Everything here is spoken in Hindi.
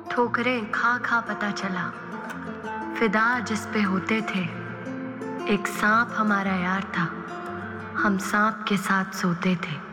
ठोकरें खा खा पता चला, फिदा जिस पे होते थे। एक सांप हमारा यार था, हम सांप के साथ सोते थे।